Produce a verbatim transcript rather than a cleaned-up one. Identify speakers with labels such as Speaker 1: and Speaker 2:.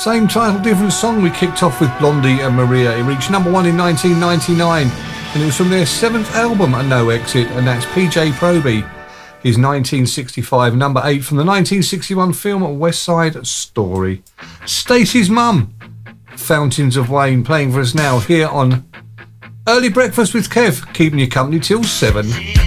Speaker 1: Same title, different song. We kicked off with Blondie and Maria. It reached number one in nineteen ninety-nine, and it was from their seventh album, A No Exit, and that's P J Proby. His nineteen sixty-five number eight from the nineteen sixty-one film West Side Story. Stacey's Mum, Fountains of Wayne, playing for us now here on Early Breakfast with Kev, keeping you company till seven.